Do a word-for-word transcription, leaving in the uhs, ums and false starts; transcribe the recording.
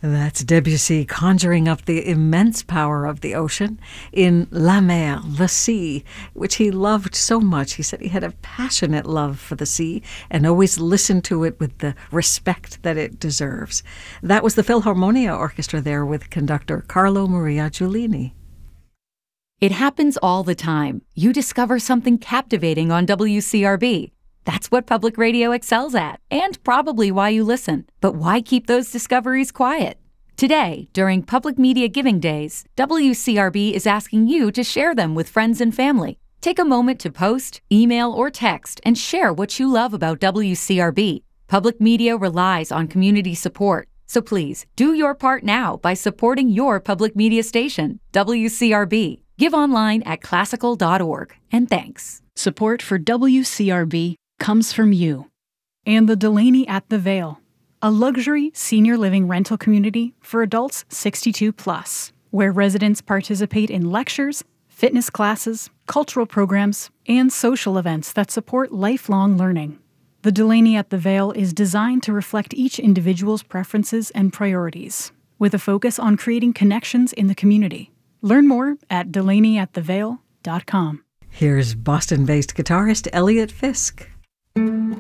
That's Debussy conjuring up the immense power of the ocean in La Mer, the sea, which he loved so much. He said he had a passionate love for the sea and always listened to it with the respect that it deserves. That was the Philharmonia Orchestra there with conductor Carlo Maria Giulini. It happens all the time. You discover something captivating on W C R B. That's what public radio excels at, and probably why you listen. But why keep those discoveries quiet? Today, during Public Media Giving Days, W C R B is asking you to share them with friends and family. Take a moment to post, email, or text and share what you love about W C R B. Public media relies on community support, so please do your part now by supporting your public media station, W C R B. Give online at classical dot org, and thanks. Support for W C R B comes from you and the Delaney at the Vale, a luxury senior living rental community for adults sixty-two plus, where residents participate in lectures, fitness classes, cultural programs, and social events that support lifelong learning. The Delaney at the Vale is designed to reflect each individual's preferences and priorities, with a focus on creating connections in the community. Learn more at delaney at the vale dot com. Here's Boston-based guitarist Elliot Fisk.